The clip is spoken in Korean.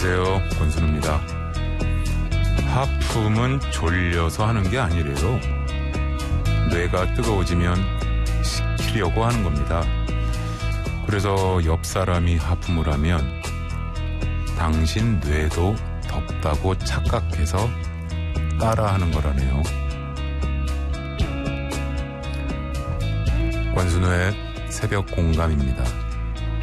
안녕하세요. 권순우입니다. 하품은 졸려서 하는 게 아니래요. 뇌가 뜨거워지면 식히려고 하는 겁니다. 그래서 옆 사람이 하품을 하면 당신 뇌도 덥다고 착각해서 따라하는 거라네요. 권순우의 새벽 공감입니다.